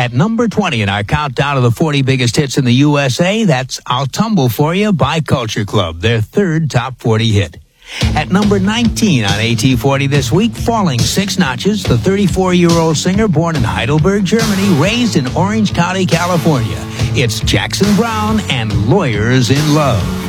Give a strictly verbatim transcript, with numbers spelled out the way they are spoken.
At number twenty in our countdown of the forty biggest hits in the U S A, that's I'll Tumble For You by Culture Club, their third top forty hit. At number nineteen on A T forty this week, falling six notches, the thirty-four-year-old singer born in Heidelberg, Germany, raised in Orange County, California. It's Jackson Browne and Lawyers in Love.